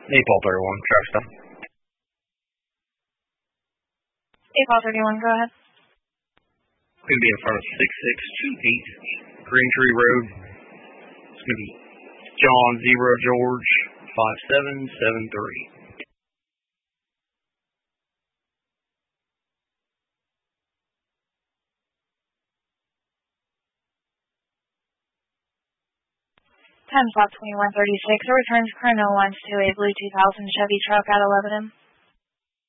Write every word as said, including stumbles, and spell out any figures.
April thirty-one, traffic stop. April thirty-one, go ahead. It's going to be in front of six six two eight Green Tree Road. It's going to be John Zero George five seven seven three. ten o'clock, twenty-one thirty-six. A return to Chrono wants to a blue two thousand Chevy truck out of Lebanon.